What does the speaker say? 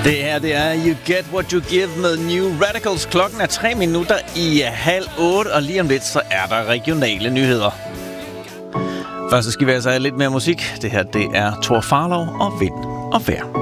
Det her, det er You Get What You Give med New Radicals. Klokken er 7:03, og lige om lidt, så er der regionale nyheder. Først så skal vi altså have lidt mere musik. Det her, det er Thor Farlov og Vind og Vejr.